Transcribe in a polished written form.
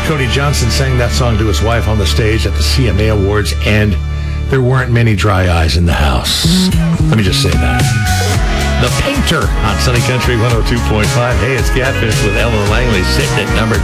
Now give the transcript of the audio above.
Cody Johnson sang that song to his wife on the stage at the CMA Awards, and there weren't many dry eyes in the house. Let me just say that. The Painter on Sunny Country 102.5. Hey, it's Catfish with Ellen Langley sitting at number